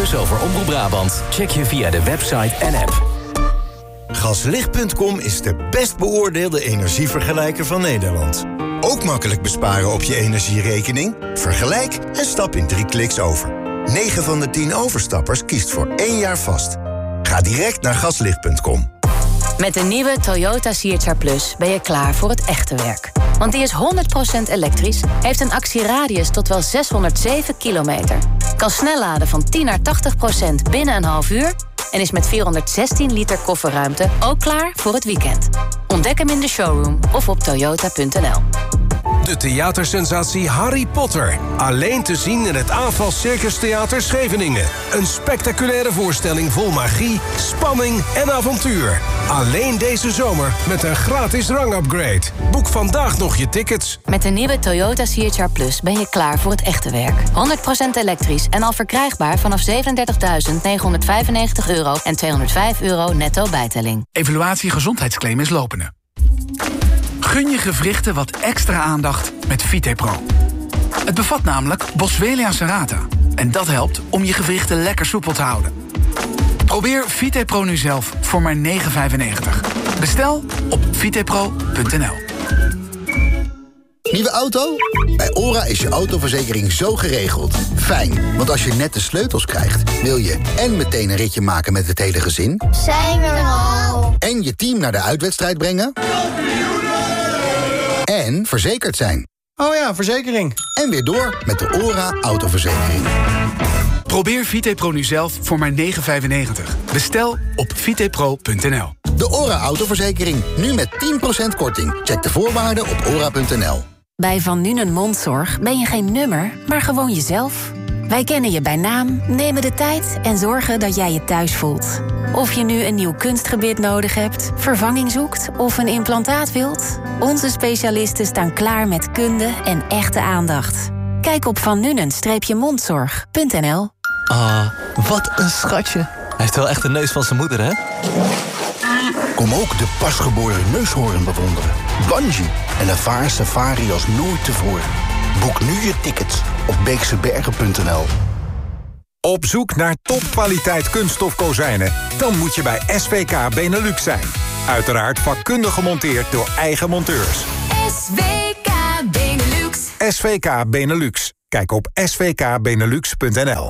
Alles over Omroep Brabant check je via de website en app. Gaslicht.com is de best beoordeelde energievergelijker van Nederland. Ook makkelijk besparen op je energierekening? Vergelijk en stap in 3 kliks over. 9 van de 10 overstappers kiest voor 1 jaar vast. Ga direct naar gaslicht.com. Met de nieuwe Toyota CHR Plus ben je klaar voor het echte werk. Want die is 100% elektrisch, heeft een actieradius tot wel 607 kilometer. Kan snel laden van 10 naar 80% binnen een half uur... en is met 416 liter kofferruimte ook klaar voor het weekend. Ontdek hem in de showroom of op toyota.nl. De theatersensatie Harry Potter. Alleen te zien in het AFAS Circus Theater Scheveningen. Een spectaculaire voorstelling vol magie, spanning en avontuur. Alleen deze zomer met een gratis rangupgrade. Boek vandaag nog je tickets. Met de nieuwe Toyota CHR Plus ben je klaar voor het echte werk. 100% elektrisch en al verkrijgbaar vanaf €37.995 en €205 netto bijtelling. Evaluatie gezondheidsclaim is lopende. Gun je gewrichten wat extra aandacht met VitePro. Het bevat namelijk Boswellia serrata. En dat helpt om je gewrichten lekker soepel te houden. Probeer VitePro nu zelf voor maar €9,95. Bestel op vitepro.nl. Nieuwe auto? Bij OHRA is je autoverzekering zo geregeld. Fijn, want als je net de sleutels krijgt... wil je en meteen een ritje maken met het hele gezin... Zijn we er al? En je team naar de uitwedstrijd brengen... En verzekerd zijn. Oh ja, verzekering. En weer door met de OHRA autoverzekering. Probeer VitePro nu zelf voor maar €9,95. Bestel op vitepro.nl. De OHRA autoverzekering. Nu met 10% korting. Check de voorwaarden op OHRA.nl. Bij Van Nuenen Mondzorg ben je geen nummer, maar gewoon jezelf. Wij kennen je bij naam, nemen de tijd en zorgen dat jij je thuis voelt. Of je nu een nieuw kunstgebit nodig hebt, vervanging zoekt of een implantaat wilt... onze specialisten staan klaar met kunde en echte aandacht. Kijk op vannuenen-mondzorg.nl. Ah, wat een schatje. Hij heeft wel echt de neus van zijn moeder, hè? Kom ook de pasgeboren neushoorn bewonderen. Bungee en ervaar safari als nooit tevoren. Boek nu je tickets op beeksebergen.nl. Op zoek naar topkwaliteit kunststof kozijnen? Dan moet je bij SVK Benelux zijn. Uiteraard vakkundig gemonteerd door eigen monteurs. SVK Benelux. SVK Benelux. Kijk op svkbenelux.nl.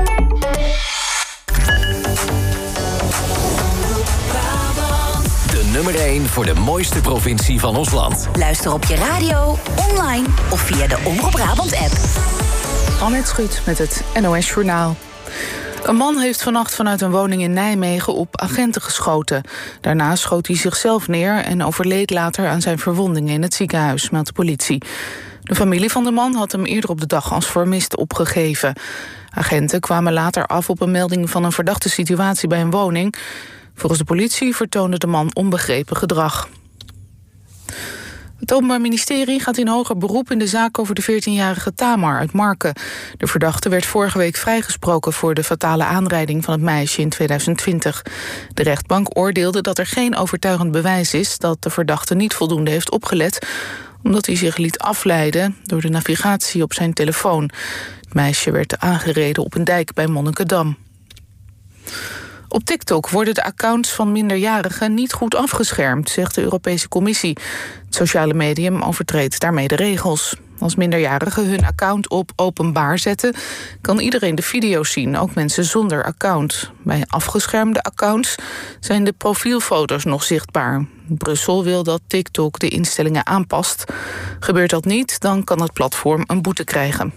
De nummer 1 voor de mooiste provincie van ons land. Luister op je radio, online of via de Omroep Brabant-app. Annette Schut met het NOS Journaal. Een man heeft vannacht vanuit een woning in Nijmegen op agenten geschoten. Daarna schoot hij zichzelf neer en overleed later aan zijn verwondingen in het ziekenhuis, meldt de politie. De familie van de man had hem eerder op de dag als vermist opgegeven. Agenten kwamen later af op een melding van een verdachte situatie bij een woning. Volgens de politie vertoonde de man onbegrepen gedrag. Het Openbaar Ministerie gaat in hoger beroep in de zaak over de 14-jarige Tamar uit Marken. De verdachte werd vorige week vrijgesproken voor de fatale aanrijding van het meisje in 2020. De rechtbank oordeelde dat er geen overtuigend bewijs is dat de verdachte niet voldoende heeft opgelet, omdat hij zich liet afleiden door de navigatie op zijn telefoon. Het meisje werd aangereden op een dijk bij Monnikendam. Op TikTok worden de accounts van minderjarigen niet goed afgeschermd, zegt de Europese Commissie. Het sociale medium overtreedt daarmee de regels. Als minderjarigen hun account op openbaar zetten, kan iedereen de video's zien, ook mensen zonder account. Bij afgeschermde accounts zijn de profielfoto's nog zichtbaar. Brussel wil dat TikTok de instellingen aanpast. Gebeurt dat niet, dan kan het platform een boete krijgen.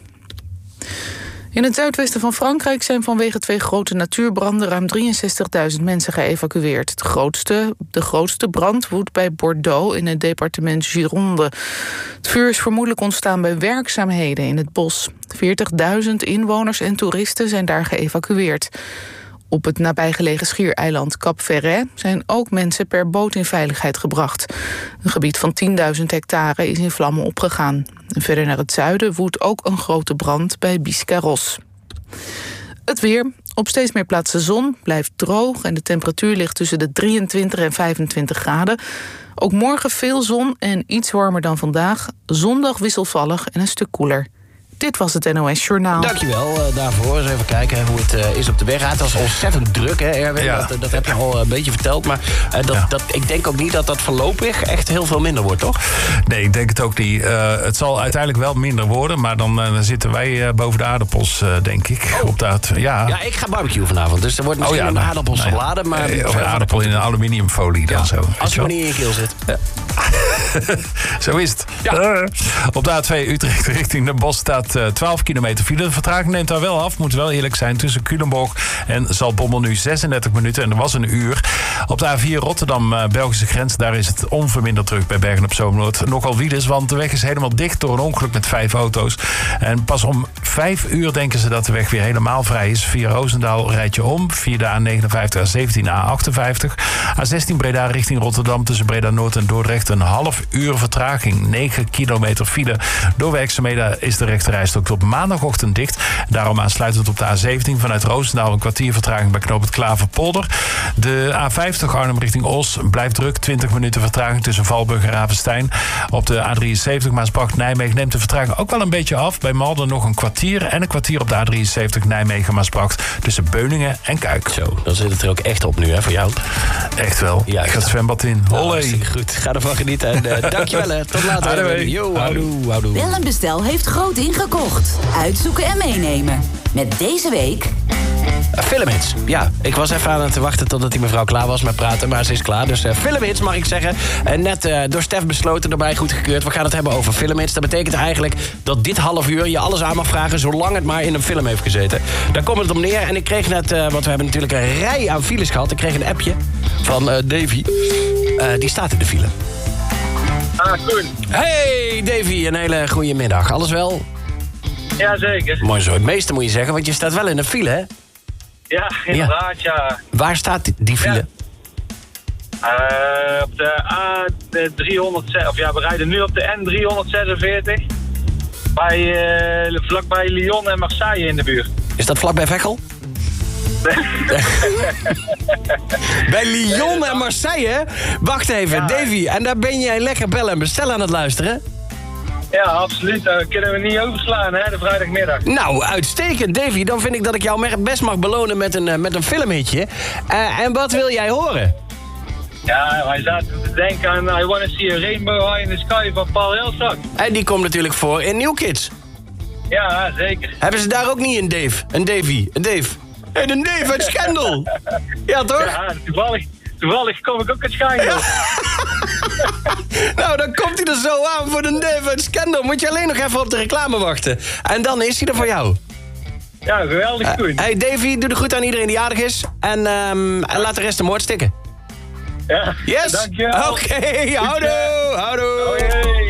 In het zuidwesten van Frankrijk zijn vanwege 2 grote natuurbranden ruim 63.000 mensen geëvacueerd. De grootste brand woedt bij Bordeaux in het departement Gironde. Het vuur is vermoedelijk ontstaan bij werkzaamheden in het bos. 40.000 inwoners en toeristen zijn daar geëvacueerd. Op het nabijgelegen schiereiland Cap Ferret zijn ook mensen per boot in veiligheid gebracht. Een gebied van 10.000 hectare is in vlammen opgegaan. En verder naar het zuiden woedt ook een grote brand bij Biscarrosse. Het weer. Op steeds meer plaatsen zon, blijft droog en de temperatuur ligt tussen de 23 en 25 graden. Ook morgen veel zon en iets warmer dan vandaag. Zondag wisselvallig en een stuk koeler. Dit was het NOS Journaal. Dankjewel daarvoor. Eens even kijken hoe het is op de weg. Het was ontzettend druk, hè, Erwin? Ja. Dat heb je al een beetje verteld. Maar ik denk ook niet dat dat voorlopig echt heel veel minder wordt, toch? Nee, ik denk het ook niet. Het zal uiteindelijk wel minder worden. Maar dan zitten wij boven de aardappels, denk ik. Oh. Op dat, Ja, ik ga barbecuen vanavond. Dus er wordt misschien een aardappelsalade. Maar of een aardappel in een aluminiumfolie dan zo. Als je maar niet in je keel zit. Ja. Zo is het. Ja. Op de A2 Utrecht richting Den Bosch staat 12 kilometer file. De vertraging neemt daar wel af, moet wel eerlijk zijn. Tussen Culemborg en Zaltbommel nu 36 minuten. En er was een uur. Op de A4 Rotterdam-Belgische grens. Daar is het onverminderd druk bij Bergen-op-Zoom-Noord. Nogal wiedes, want de weg is helemaal dicht door een ongeluk met 5 auto's. En pas om 5 uur denken ze dat de weg weer helemaal vrij is. Via Roosendaal rijd je om. Via de A59, A17, A58. A16 Breda richting Rotterdam. Tussen Breda-Noord en Dordrecht een half uur vertraging. 9 kilometer file. Door werkzaamheden is de rechterrijstrook tot maandagochtend dicht. Daarom aansluitend op de A17 vanuit Roosendaal een kwartier vertraging bij knooppunt Klaverpolder. De A50 Arnhem richting Os blijft druk. 20 minuten vertraging tussen Valburg en Ravenstein. Op de A73 Maasbracht-Nijmegen neemt de vertraging ook wel een beetje af. Bij Malden nog een kwartier en een kwartier op de A73 Nijmegen-Maasbracht tussen Beuningen en Kuik. Zo, dan zit het er ook echt op nu, hè, voor jou. Echt wel. Ja, ik ga het zwembad in. Hollé. Goed, ga ervan genieten. En dankjewel, hè. Tot later. Yo, houdoe. Bel en Bestel heeft groot ingekocht. Uitzoeken en meenemen. Met deze week... Filmhits. Ja, ik was even aan het wachten totdat die mevrouw klaar was met praten. Maar ze is klaar, dus filmhits mag ik zeggen. Net door Stef besloten, erbij goedgekeurd. We gaan het hebben over filmhits. Dat betekent eigenlijk dat dit half uur je alles aan mag vragen... zolang het maar in een film heeft gezeten. Daar komt het om neer. En ik kreeg net, want we hebben natuurlijk een rij aan files gehad. Ik kreeg een appje van Davy. Die staat in de file. Goed. Hey Davy, een hele goede middag. Alles wel? Jazeker. Mooi zo. Het meeste moet je zeggen, want je staat wel in een file, hè? Ja, inderdaad, ja. Waar staat die file? Ja. Op de A306, of ja, we rijden nu op de N346. Vlakbij Lyon en Marseille in de buurt. Is dat vlakbij Veghel? Bij Lyon en Marseille? Wacht even, ja. Davy, en daar ben jij lekker bellen en bestellen aan het luisteren? Ja, absoluut. Dat kunnen we niet overslaan, hè, de vrijdagmiddag. Nou, uitstekend, Davy. Dan vind ik dat ik jou best mag belonen met een filmhitje. En wat wil jij horen? Ja, wij zaten te denken aan I Wanna See a Rainbow High in the Sky van Paul Elstak. En die komt natuurlijk voor in New Kids. Ja, zeker. Hebben ze daar ook niet een Dave? Een Davy? Een Dave? En een Dave uit Schendel? Ja, toch? Ja, toevallig kom ik ook uit Schendel. Nou, dan komt hij er zo aan voor de Dave uit Schendel. Moet je alleen nog even op de reclame wachten. En dan is hij er voor jou. Ja, geweldig goed. Hey Davy, doe er goed aan iedereen die aardig is. En laat de rest de moord stikken. Ja, yes? dankjewel. Oké, houdoe.